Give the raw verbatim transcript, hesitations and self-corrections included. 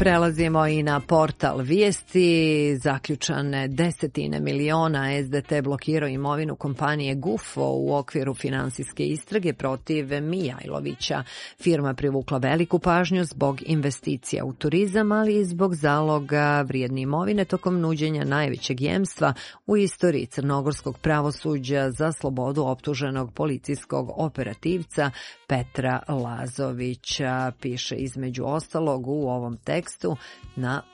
Prelazimo i na portal Vijesti. Zaključane desetine miliona. S D T blokirao imovinu kompanije Gufo u okviru finansijske istrage protiv Mijajlovića. Firma privukla veliku pažnju zbog investicija u turizam, ali i zbog zaloga vrijedne imovine tokom nuđenja najvećeg jemstva u istoriji crnogorskog pravosuđa za slobodu optuženog policijskog operativca Petra Lazovića, piše između ostalog u ovom tekstu na